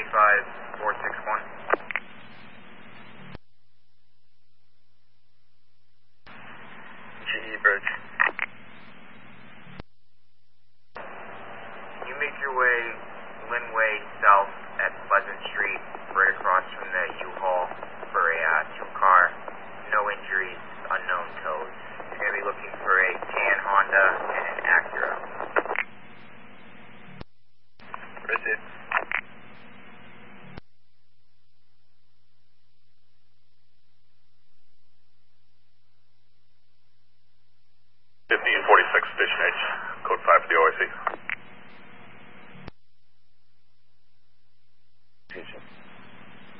25461. GE Bridge. You make your way Linway South at Pleasant Street, right across from the U-Haul for a two-car, no injuries, unknown tows. You're going to be looking for a tan Honda and an Acura. Received. 1546 Station H, code 5 for the OIC.